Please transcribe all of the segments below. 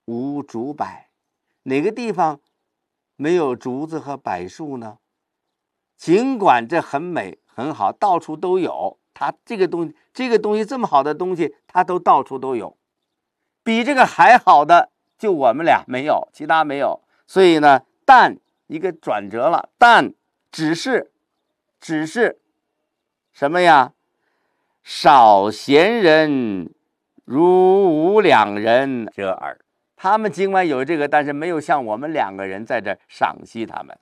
无竹柏。哪个地方没有竹子和柏树呢？尽管这很美很好，到处都有，它这个东西这么好的东西，它都到处都有。比这个还好的就我们俩没有，其他没有。所以呢，但一个转折了，但只是什么呀？少贤人如吾两人者耳。他们尽管有这个，但是没有像我们两个人在这赏析他们。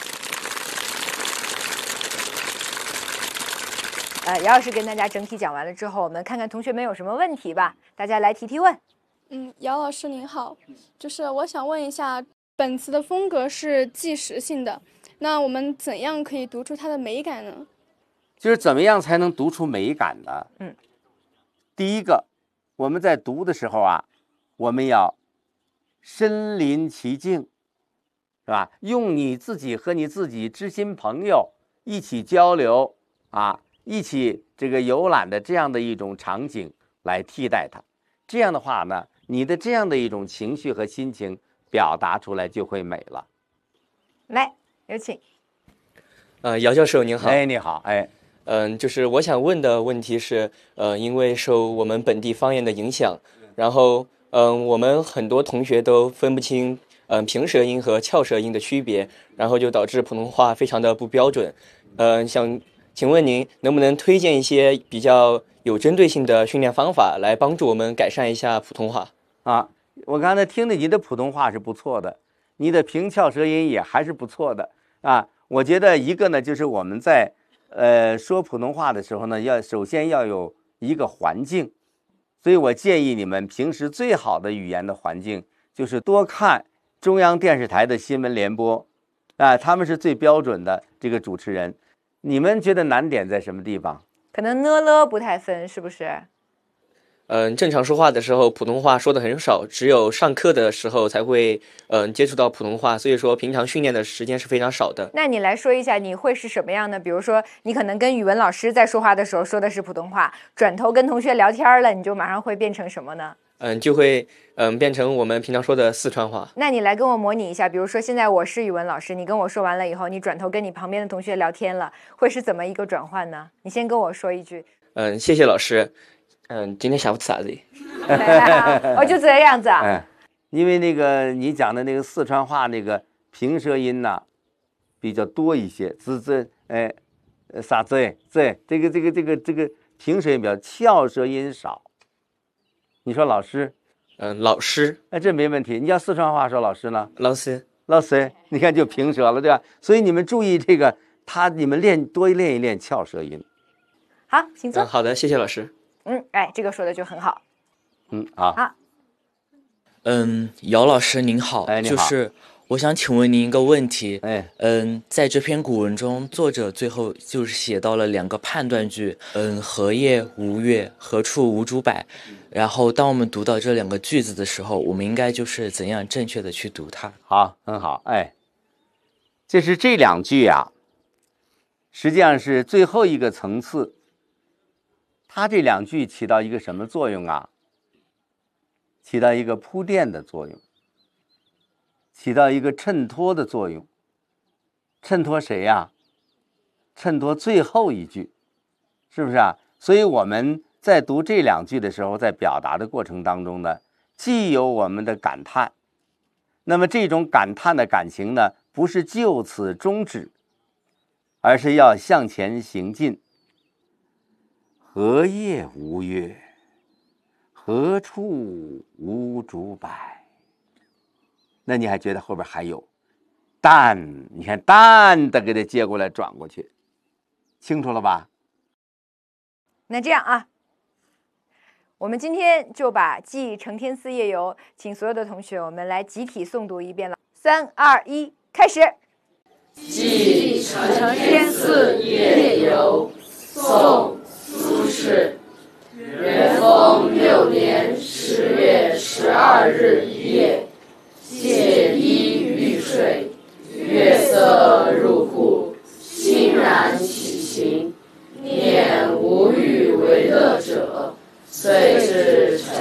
姚老师跟大家整体讲完了之后，我们看看同学们有什么问题吧，大家来提问。 姚老师您好，就是我想问一下，本词的风格是纪实性的，那我们怎样可以读出它的美感呢？ 就是怎么样才能读出美感呢？第一个，我们在读的时候啊，我们要身临其境，是吧？用你自己和你自己知心朋友一起交流啊，一起这个游览的这样的一种场景来替代它。这样的话呢，你的这样的一种情绪和心情表达出来就会美了。 来，有请。 姚教授您好。 哎，你好。哎， 就是我想问的问题是，因为受我们本地方言的影响，然后我们很多同学都分不清平舌音和翘舌音的区别，然后就导致普通话非常的不标准。想请问您能不能推荐一些比较有针对性的训练方法，来帮助我们改善一下普通话啊？我刚才听的你的普通话是不错的，你的平翘舌音也还是不错的啊。我觉得一个呢，就是我们在说普通话的时候呢，首先要有一个环境，所以我建议你们平时最好的语言的环境就是多看中央电视台的新闻联播啊，他们是最标准的这个主持人。你们觉得难点在什么地方？ 可能呢了不太分，是不是？ 正常说话的时候，普通话说的很少，只有上课的时候才会接触到普通话，所以说平常训练的时间是非常少的。 那你来说一下，你会是什么样的？比如说，你可能跟语文老师在说话的时候说的是普通话，转头跟同学聊天了，你就马上会变成什么呢？ 就会变成我们平常说的四川话。那你来跟我模拟一下，比如说现在我是语文老师，你跟我说完了以后，你转头跟你旁边的同学聊天了，会是怎么一个转换呢？你先跟我说一句。 谢谢老师。今天下午吃啥子？ 我就这样子啊。 因为那个你讲的那个四川话那个平舌音呢比较多一些，啥子这个平舌音比较，翘舌音少。你说老师？ 老师。 这没问题。你要四川话说老师呢？ 老师。 老师，你看就平舌了，对吧？所以你们注意这个，你们多练一练翘舌音。 好，请坐。 好的，谢谢老师。 这个说的就很好。 好。 姚老师您好。 你好。 就是我想请问您一个问题。 在这篇古文中，作者最后就是写到了两个判断句，何夜无月，何处无竹柏。然后当我们读到这两个句子的时候，我们应该就是怎样正确的去读它？ 好，很好。就是这两句啊，实际上是最后一个层次。它这两句起到一个什么作用啊？起到一个铺垫的作用，起到一个衬托的作用。衬托谁呀？衬托最后一句，是不是啊？所以我们在读这两句的时候，在表达的过程当中呢，既有我们的感叹，那么这种感叹的感情呢，不是就此终止，而是要向前行进。何夜无月，何处无竹柏。那你还觉得后边还有但，你看但的给它接过来转过去，清楚了吧？ 那这样啊，我们今天就把记承天寺夜游，请所有的同学我们来集体诵读一遍了。3、2、1，开始。 记承天寺夜游，宋·苏轼。元丰6年。